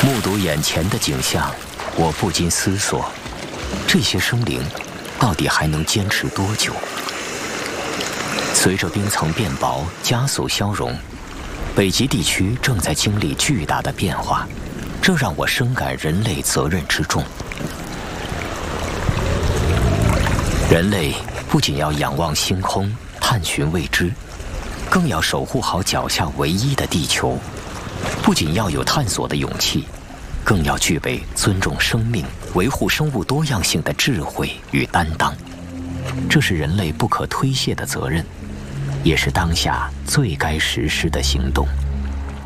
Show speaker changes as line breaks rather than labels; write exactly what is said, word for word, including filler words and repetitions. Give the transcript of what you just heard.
目睹眼前的景象，我不禁思索：这些生灵到底还能坚持多久？随着冰层变薄、加速消融，北极地区正在经历巨大的变化，这让我深感人类责任之重。人类不仅要仰望星空，探寻未知，更要守护好脚下唯一的地球。不仅要有探索的勇气，更要具备尊重生命、维护生物多样性的智慧与担当。这是人类不可推卸的责任，也是当下最该实施的行动。